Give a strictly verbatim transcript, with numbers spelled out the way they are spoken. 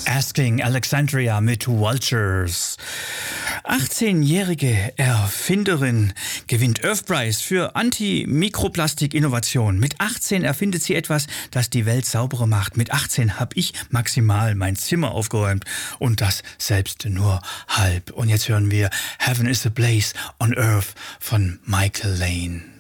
Asking Alexandria mit Vultures. achtzehnjährige Erfinderin gewinnt Earthprize für Anti-Mikroplastik-Innovation. Mit achtzehn erfindet sie etwas, das die Welt sauberer macht. Mit achtzehn habe ich maximal mein Zimmer aufgeräumt und das selbst nur halb. Und jetzt hören wir Heaven is a Place on Earth von Michael Lane.